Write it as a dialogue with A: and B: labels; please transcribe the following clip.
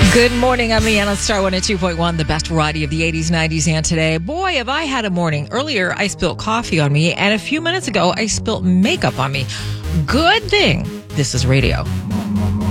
A: Good morning. I'm Leanna Star 102.1, the best variety of the 80s, 90s, and today. Boy, have I had a morning. Earlier, I spilled coffee on me, and a few minutes ago, I spilled makeup on me. Good thing this is radio.